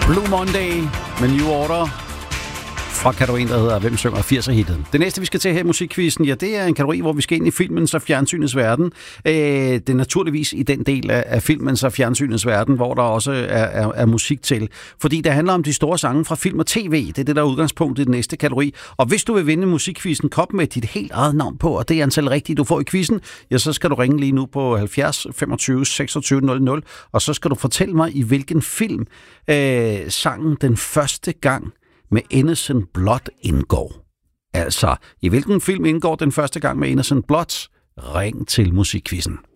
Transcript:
Blue Monday med New Order fra kategorien, der hedder Hvem synger 80'er-hittet. Det næste, vi skal til her i musikquizzen, ja, det er en kategori, hvor vi skal ind i filmens og fjernsynets verden. Det er naturligvis i den del af filmens og fjernsynets verden, hvor der også er musik til. Fordi det handler om de store sange fra film og tv. Det er det, der er udgangspunktet i den næste kategori. Og hvis du vil vinde musikquizzen, kop med dit helt eget navn på, og det er antal rigtigt, du får i quizzen, ja, så skal du ringe lige nu på 70 25 26 00, og så skal du fortælle mig, i hvilken film sangen den første gang med Innocent Blood indgår. Altså, i hvilken film indgår den første gang med Innocent Blood? Ring til musikquizzen.